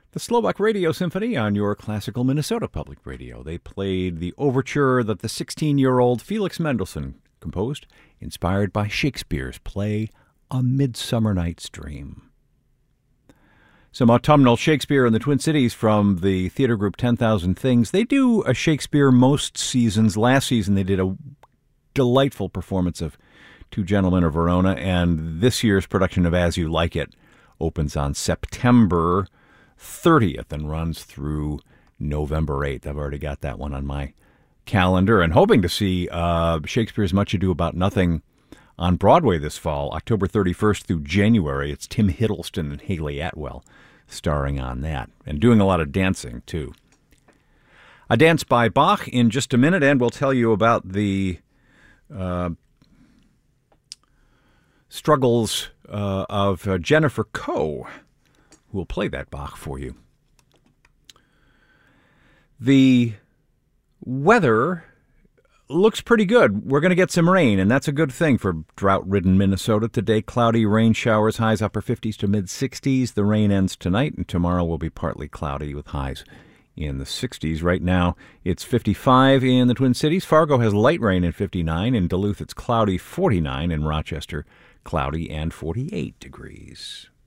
The Slovak Radio Symphony on your classical Minnesota Public Radio. They played the overture that the 16-year-old Felix Mendelssohn composed, inspired by Shakespeare's play A Midsummer Night's Dream. Some autumnal Shakespeare in the Twin Cities from the theater group 10,000 Things. They do a Shakespeare most seasons. Last season they did a delightful performance of Two Gentlemen of Verona, and this year's production of As You Like It opens on September 30th and runs through November 8th. I've already got that one on my calendar and hoping to see Shakespeare's Much Ado About Nothing on Broadway this fall, October 31st through January. It's Tim Hiddleston and Haley Atwell starring on that and doing a lot of dancing, too. A dance by Bach in just a minute, and we'll tell you about the struggles of Jennifer Coe, who will play that Bach for you. The weather looks pretty good. We're going to get some rain, and that's a good thing for drought-ridden Minnesota. Today, cloudy rain showers, highs upper 50s to mid-60s. The rain ends tonight, and tomorrow will be partly cloudy with highs in the 60s. Right now, it's 55 in the Twin Cities. Fargo has light rain and 59. In Duluth, it's cloudy, 49. In Rochester, cloudy and 48 degrees.